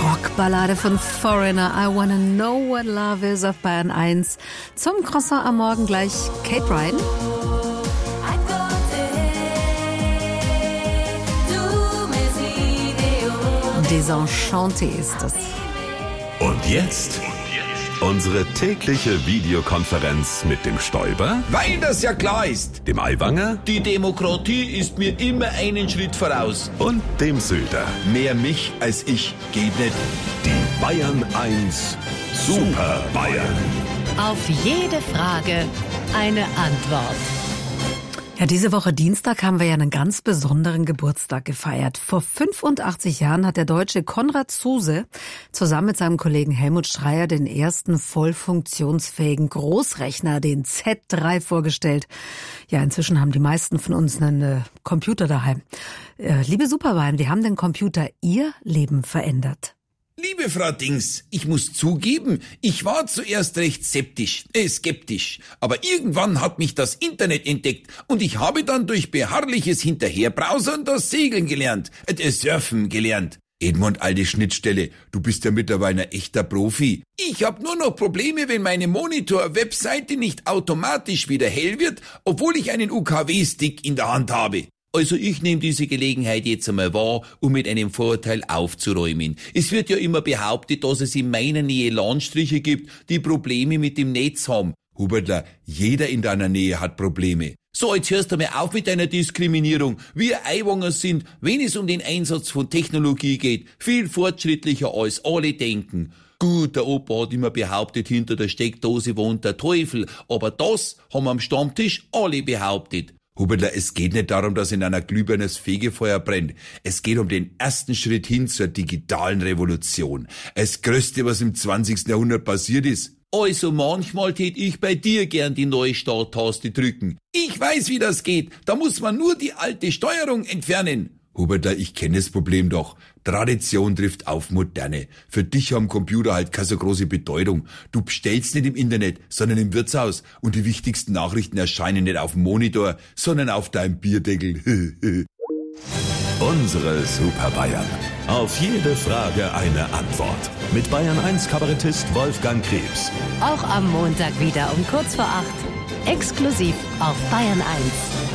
Rockballade von Foreigner, I Wanna Know What Love Is auf Bayern 1. Zum Croissant am Morgen gleich Kate Ryan. Desenchanté ist das. Und jetzt unsere tägliche Videokonferenz mit dem Stoiber, Weil das ja klar ist. dem Aiwanger Die Demokratie ist mir immer einen Schritt voraus. und dem Söder. Mehr mich als ich geht nicht. Die Bayern 1 Super Bayern. Auf jede Frage eine Antwort. Ja, diese Woche Dienstag haben wir ja einen ganz besonderen Geburtstag gefeiert. Vor 85 Jahren hat der Deutsche Konrad Zuse zusammen mit seinem Kollegen Helmut Schreyer den ersten voll funktionsfähigen Großrechner, den Z3, vorgestellt. Ja, inzwischen haben die meisten von uns einen Computer daheim. Liebe Superbayern, wie haben denn Computer Ihr Leben verändert? Liebe Frau Dings, ich muss zugeben, ich war zuerst recht skeptisch. Aber irgendwann hat mich das Internet entdeckt und ich habe dann durch beharrliches Hinterherbrausern das Segeln gelernt, Surfen gelernt. Edmund, alte Schnittstelle, du bist ja mittlerweile ein echter Profi. Ich hab nur noch Probleme, wenn meine Monitor-Webseite nicht automatisch wieder hell wird, obwohl ich einen UKW-Stick in der Hand habe. Also ich nehme diese Gelegenheit jetzt einmal wahr, um mit einem Vorurteil aufzuräumen. Es wird ja immer behauptet, dass es in meiner Nähe Landstriche gibt, die Probleme mit dem Netz haben. Hubertler, jeder in deiner Nähe hat Probleme. So, jetzt hörst du mal auf mit deiner Diskriminierung. Wir Aiwanger sind, wenn es um den Einsatz von Technologie geht, viel fortschrittlicher als alle denken. Gut, der Opa hat immer behauptet, hinter der Steckdose wohnt der Teufel, aber das haben am Stammtisch alle behauptet. Hubertler, es geht nicht darum, dass in einer Glühbirne das Fegefeuer brennt. Es geht um den ersten Schritt hin zur digitalen Revolution. Das Größte, was im 20. Jahrhundert passiert ist. Also manchmal tät ich bei dir gern die neue Starttaste drücken. Ich weiß, wie das geht. Da muss man nur die alte Steuerung entfernen. Hubertler, ich kenne das Problem doch. Tradition trifft auf Moderne. Für dich haben Computer halt keine so große Bedeutung. Du bestellst nicht im Internet, sondern im Wirtshaus. Und die wichtigsten Nachrichten erscheinen nicht auf dem Monitor, sondern auf deinem Bierdeckel. Unsere Super Bayern. Auf jede Frage eine Antwort. Mit Bayern 1 Kabarettist Wolfgang Krebs. Auch am Montag wieder um kurz vor 8. Exklusiv auf Bayern 1.